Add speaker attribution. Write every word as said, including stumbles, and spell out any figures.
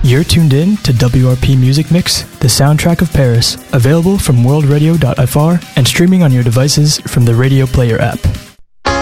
Speaker 1: You're tuned in to W R P Music Mix, the soundtrack of Paris, available from world radio dot f r and streaming on your devices from the Radio Player app.